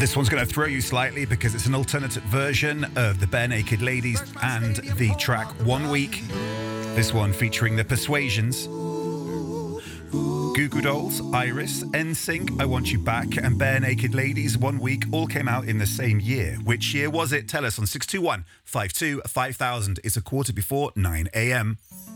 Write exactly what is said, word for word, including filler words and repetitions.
This one's going to throw you slightly because it's an alternative version of the Bare Naked Ladies and the track One Week. This one featuring the Persuasions, Goo Goo Dolls, Iris, N Sync, I Want You Back, and Bare Naked Ladies, One Week, all came out in the same year. Which year was it? Tell us on six two one, five two, five thousand. It's a quarter before nine a.m.